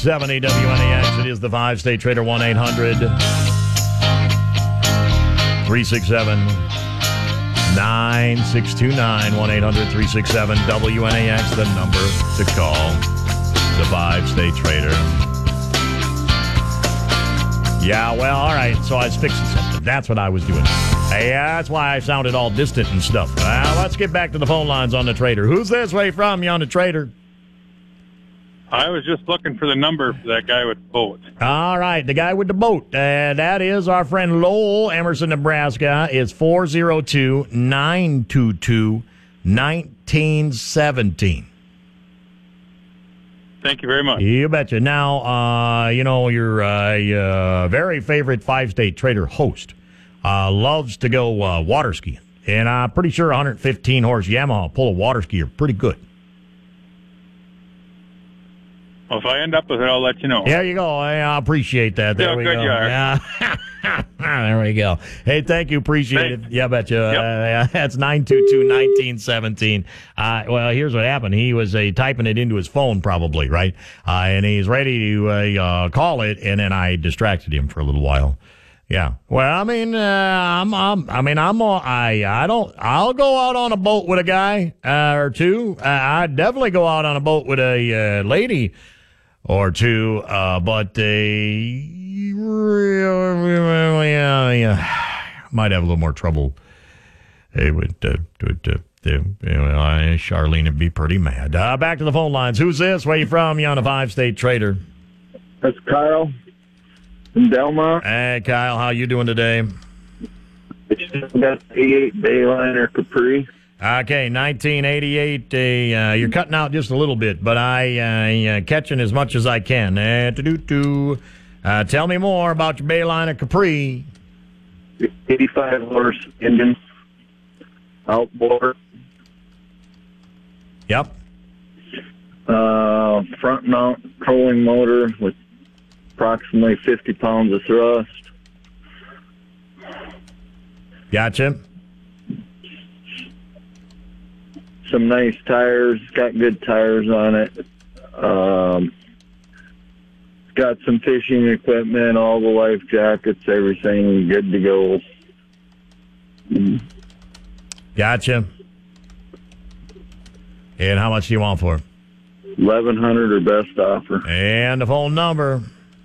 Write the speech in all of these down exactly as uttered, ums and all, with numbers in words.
seventy W N A X. It is the five-state trader, one eight hundred three six seven nine six two nine, one eight hundred three six seven W N A X, the number to call. The five-state trader. Yeah, well, all right, so I was fixing something. That's what I was doing. Hey, uh, that's why I sounded all distant and stuff. Uh, let's get back to the phone lines on the trader. Who's this way from you on the trader? I was just looking for the number for that guy with the boat. All right, the guy with the boat. Uh, that is our friend Lowell, Emerson, Nebraska. It's four oh two, nine two two, one nine one seven. Thank you very much. You betcha. Now, uh, you know, your uh, uh, very favorite five-state trader host uh, loves to go uh, water skiing. And I'm pretty sure one fifteen horse Yamaha pull a water skier pretty good. Well, if I end up with it, I'll let you know. There you go. I appreciate that. There Yeah, we good go. you are. Yeah. There we go. Hey, thank you. Appreciate Thanks. it. Yeah, betcha. Yep. Uh, that's nine two two, one nine one seven. Uh, well, here's what happened. He was uh, typing it into his phone probably, right? Uh, and he's ready to uh, uh, call it, and then I distracted him for a little while. Yeah. Well, I mean, uh, I'm, I'm, I mean, I'm, uh, I, I don't, I'll go out on a boat with a guy uh, or two. Uh, I'd definitely go out on a boat with a uh, lady or two, uh, but uh, yeah, yeah, might have a little more trouble. Hey, with, uh, with, uh, uh, Charlene would be pretty mad. Uh, back to the phone lines. Who's this? Where you from? You on a five-state trader? That's Kyle from Delmar. Hey, Kyle, how you doing today? It's got eighty-eight Bayliner Capri. Okay, nineteen eighty-eight. Uh, you're cutting out just a little bit, but I uh, uh, catching as much as I can. Uh, to uh, tell me more about your Bayliner Capri. eighty-five horse engine, outboard, Yep. uh, front mount trolling motor with approximately fifty pounds of thrust. Gotcha. Some nice tires, got good tires on it. Um, it's got some fishing equipment, all the life jackets, everything good to go. Gotcha. And how much do you want for it? eleven hundred or best offer. And the phone number.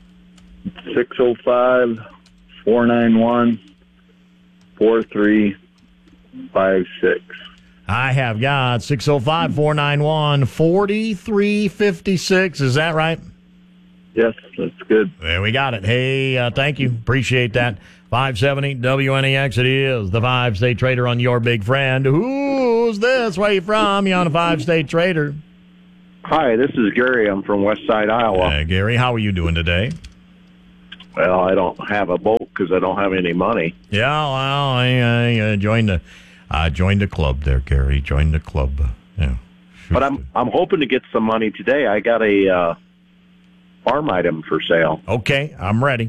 six oh five, four nine one, four three five six. I have got six oh five, four nine one, four three five six. Is that right? Yes, that's good. There we got it. Hey, uh, thank you. Appreciate that. five seventy W N A X. It is the five-state trader on your big friend. Who's this? Where you from? You on a five-state trader? Hi, this is Gary. I'm from West Side, Iowa. Uh, Gary, how are you doing today? Well, I don't have a boat because I don't have any money. Yeah, well, I, I uh, joined the uh, joined the club there, Gary. Joined the club. Yeah. But I'm I'm hoping to get some money today. I got a uh, farm item for sale. Okay, I'm ready.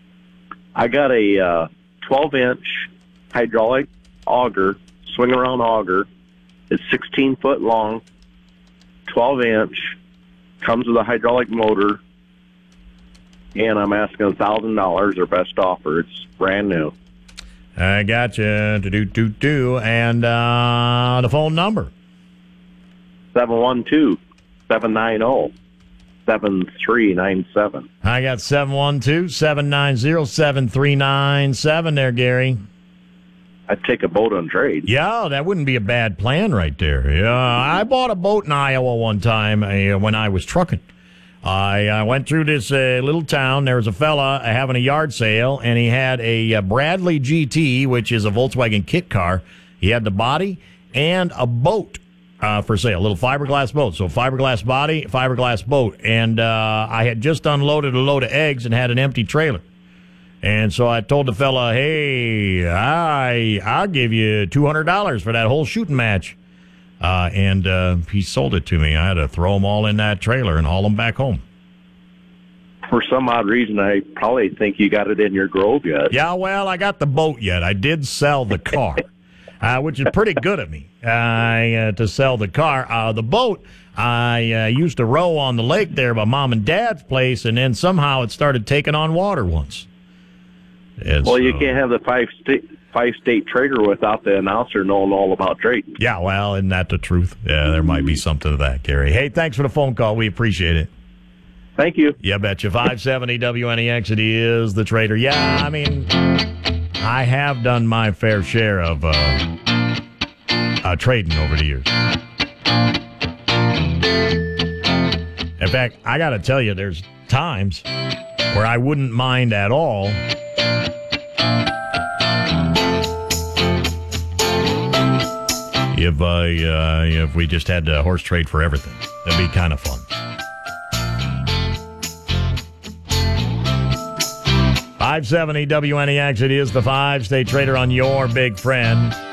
I got a uh, twelve-inch hydraulic auger, swing-around auger. It's sixteen foot long, twelve inch, comes with a hydraulic motor, and I'm asking one thousand dollars or best offer. It's brand new. I got you. Do, do, do, do. And uh, the phone number. seven one two, seven nine zero, seven three nine seven. I got seven one two, seven nine zero, seven three nine seven there, Gary. I'd take a boat on trade. Yeah, that wouldn't be a bad plan right there. Yeah, I bought a boat in Iowa one time uh, when I was trucking. I uh, went through this uh, little town. There was a fella having a yard sale, and he had a uh, Bradley G T, which is a Volkswagen kit car. He had the body and a boat uh, for sale, a little fiberglass boat. So fiberglass body, fiberglass boat. And uh, I had just unloaded a load of eggs and had an empty trailer. And so I told the fella, hey, I, I'll give you two hundred dollars for that whole shooting match. Uh, and uh, he sold it to me. I had to throw them all in that trailer and haul them back home. For some odd reason, I probably think you got it in your grove yet. Yeah, well, I got the boat yet. I did sell the car. uh, which is pretty good of me uh, uh, to sell the car. Uh, the boat, I uh, used to row on the lake there by Mom and Dad's place, and then somehow it started taking on water once. And well, so, you can't have the five state five state trader without the announcer knowing all about trading. Yeah, well, isn't that the truth? Yeah, there might be something to that, Gary. Hey, thanks for the phone call. We appreciate it. Thank you. Yeah, betcha. five seventy W N E X, it is the trader. Yeah, I mean, I have done my fair share of uh, uh, trading over the years. In fact, I got to tell you, there's times where I wouldn't mind at all if, uh, uh, if we just had a horse trade for everything. That'd be kind of fun. five seventy W N E X, it is the five-state trader on your big friend.